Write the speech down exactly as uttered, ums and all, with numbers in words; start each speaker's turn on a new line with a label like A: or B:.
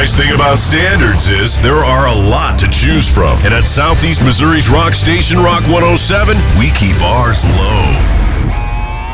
A: nice thing about standards is there are a lot to choose from. And at Southeast Missouri's Rock Station Rock one oh seven, we keep ours low.